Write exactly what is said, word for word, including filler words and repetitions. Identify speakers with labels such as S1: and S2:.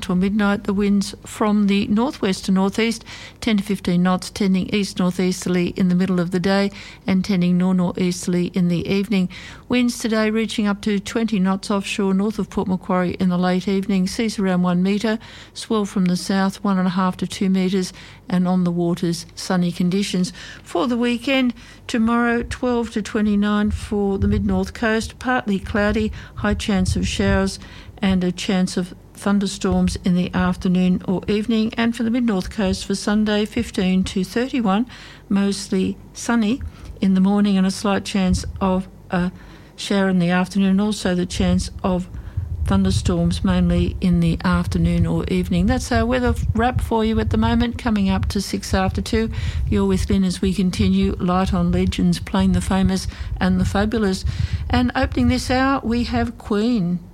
S1: till midnight. The winds from the northwest to northeast, ten to fifteen knots, tending east-northeasterly in the middle of the day and tending nor'-northeasterly in the evening. Winds today reaching up to twenty knots offshore north of Port Macquarie in the late evening. Seas around one metre, swell from the south one and a half to two metres, and on the waters sunny conditions. For the weekend, tomorrow twelve to twenty-nine for the mid-north coast, partly cloudy, high chance of showers and a chance of thunderstorms in the afternoon or evening. And for the mid-north coast for Sunday, fifteen to thirty-one, mostly sunny in the morning and a slight chance of a shower in the afternoon, also the chance of thunderstorms mainly in the afternoon or evening. That's our weather wrap for you at the moment, coming up to six after two. You're with Lynn as we continue light on legends, playing the famous and the fabulous. And opening this hour, we have Queen.